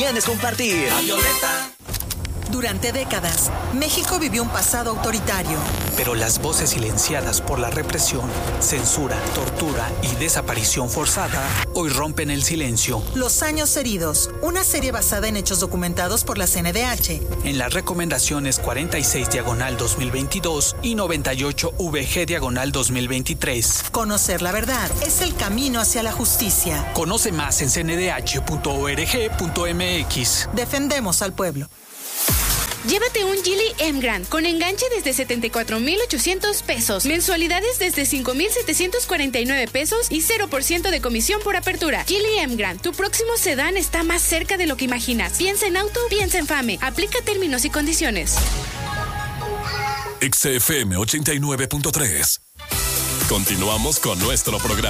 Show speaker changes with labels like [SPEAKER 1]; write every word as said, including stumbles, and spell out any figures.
[SPEAKER 1] también es compartir.
[SPEAKER 2] La Violeta.
[SPEAKER 3] Durante décadas, México vivió un pasado autoritario.
[SPEAKER 4] Pero las voces silenciadas por la represión, censura, tortura y desaparición forzada hoy rompen el silencio.
[SPEAKER 3] Los años heridos, una serie basada en hechos documentados por la C N D H.
[SPEAKER 4] En las recomendaciones cuarenta y seis diagonal dos mil veintidós y noventa y ocho V G diagonal dos mil veintitrés.
[SPEAKER 3] Conocer la verdad es el camino hacia la justicia.
[SPEAKER 4] Conoce más en c n d h punto org punto m x.
[SPEAKER 3] Defendemos al pueblo.
[SPEAKER 5] Llévate un Geely M Grand con enganche desde setenta y cuatro mil ochocientos pesos, mensualidades desde cinco mil setecientos cuarenta y nueve pesos y cero por ciento de comisión por apertura. Geely M Grand, tu próximo sedán está más cerca de lo que imaginas. Piensa en auto, piensa en Fame. Aplica términos y condiciones.
[SPEAKER 6] X F M ochenta y nueve punto tres. Continuamos con nuestro programa.